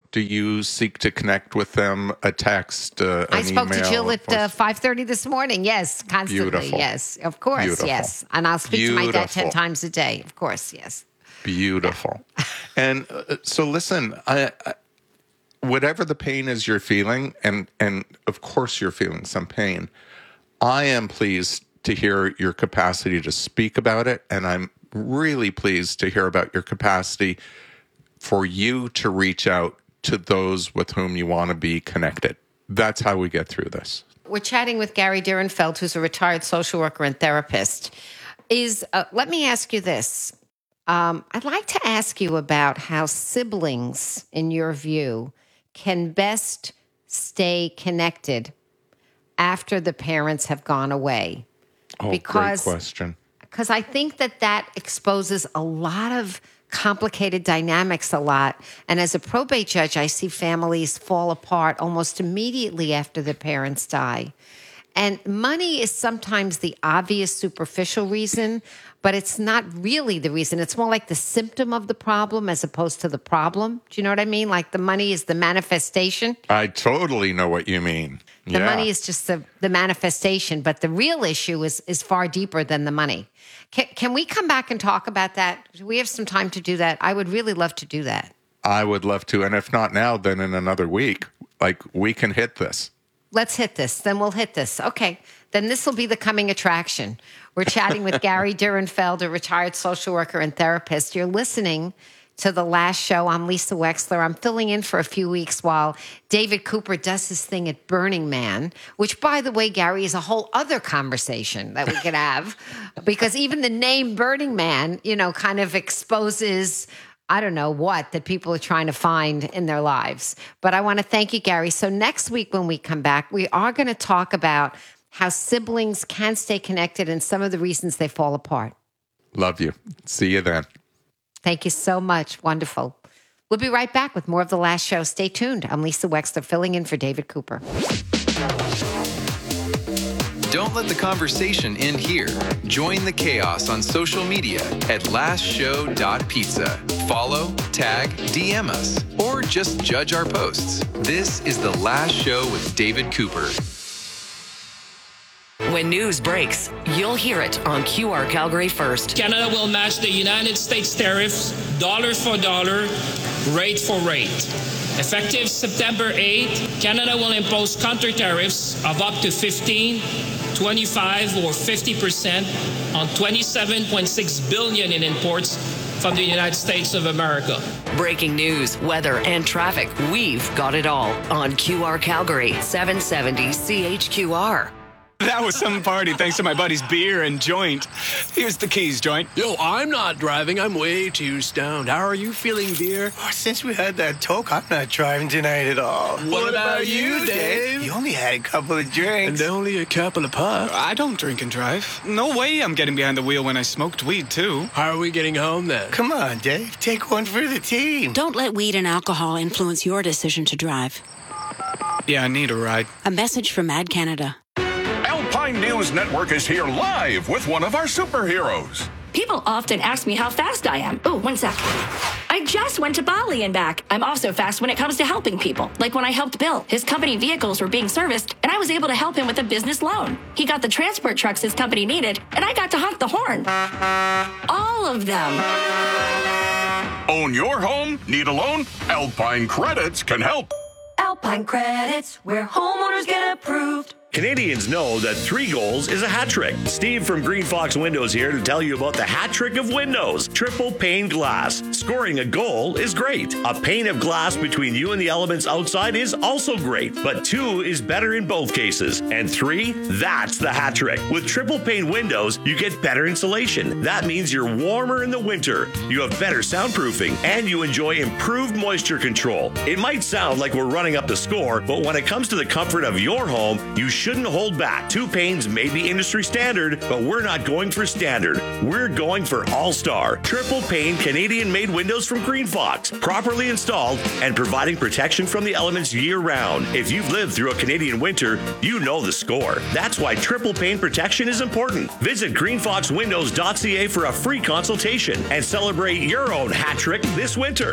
Do you seek to connect with them? A text, an I spoke email, to Jill a at voice? 5:30 this morning. Yes, constantly. Beautiful. Yes, of course. Beautiful. Yes, and I'll speak to my dad 10 Beautiful. times a day. Of course. Yes. Beautiful. And so listen, whatever the pain is you're feeling, and of course you're feeling some pain, I am pleased to hear your capacity to speak about it, and I'm really pleased to hear about your capacity for you to reach out to those with whom you want to be connected. That's how we get through this. We're chatting with Gary Dierenfeld, who's a retired social worker and therapist. Let me ask you this. I'd like to ask you about how siblings, in your view, can best stay connected after the parents have gone away. Oh, great question. Because I think that exposes a lot of complicated dynamics a lot. And as a probate judge, I see families fall apart almost immediately after the parents die. And money is sometimes the obvious superficial reason, but it's not really the reason. It's more like the symptom of the problem as opposed to the problem. Do you know what I mean? Like the money is the manifestation. I totally know what you mean. The money is just the manifestation, but the real issue is far deeper than the money. Can we come back and talk about that? Do we have some time to do that? I would really love to do that. I would love to. And if not now, then in another week, we can hit this. Let's hit this. Then we'll hit this. Okay. Then this will be the coming attraction. We're chatting with Gary Dierenfeld, a retired social worker and therapist. You're listening to The Last Show. I'm Lisa Wexler. I'm filling in for a few weeks while David Cooper does his thing at Burning Man, which, by the way, Gary, is a whole other conversation that we could have because even the name Burning Man, kind of exposes, I don't know what, that people are trying to find in their lives. But I want to thank you, Gary. So next week when we come back, we are going to talk about how siblings can stay connected and some of the reasons they fall apart. Love you. See you then. Thank you so much. Wonderful. We'll be right back with more of The Last Show. Stay tuned. I'm Lisa Wexler, filling in for David Cooper. Don't let the conversation end here. Join the chaos on social media at lastshow.pizza. Follow, tag, DM us, or just judge our posts. This is The Last Show with David Cooper. When news breaks, you'll hear it on QR Calgary First. Canada will match the United States tariffs dollar for dollar, rate for rate. Effective September 8th, Canada will impose counter tariffs of up to 15, 25, or 50% on $27.6 billion in imports from the United States of America. Breaking news, weather, and traffic. We've got it all on QR Calgary, 770 CHQR. That was some party thanks to my buddy's beer and joint. Here's the keys, joint. Yo, I'm not driving. I'm way too stoned. How are you feeling, beer? Oh, since we had that talk, I'm not driving tonight at all. What about you, Dave? You only had a couple of drinks. And only a couple of puffs. I don't drink and drive. No way I'm getting behind the wheel when I smoked weed, too. How are we getting home, then? Come on, Dave. Take one for the team. Don't let weed and alcohol influence your decision to drive. Yeah, I need a ride. A message from Ad Canada. Alpine News Network is here live with one of our superheroes. People often ask me how fast I am. Oh, one sec. I just went to Bali and back. I'm also fast when it comes to helping people. Like when I helped Bill. His company vehicles were being serviced, and I was able to help him with a business loan. He got the transport trucks his company needed, and I got to honk the horn. All of them. Own your home? Need a loan? Alpine Credits can help. Alpine Credits, where homeowners get approved. Canadians know that 3 goals is a hat trick. Steve from Green Fox Windows here to tell you about the hat trick of windows. Triple pane glass. Scoring a goal is great. A pane of glass between you and the elements outside is also great. But 2 is better in both cases. And 3, that's the hat trick. With triple pane windows, you get better insulation. That means you're warmer in the winter. You have better soundproofing. And you enjoy improved moisture control. It might sound like we're running up the score, but when it comes to the comfort of your home, you shouldn't hold back. 2 panes may be industry standard, but we're not going for standard. We're going for all-star. Triple pane Canadian-made windows from Green Fox, properly installed and providing protection from the elements year-round. If you've lived through a Canadian winter, you know the score. That's why triple pane protection is important. Visit greenfoxwindows.ca for a free consultation and celebrate your own hat trick this winter.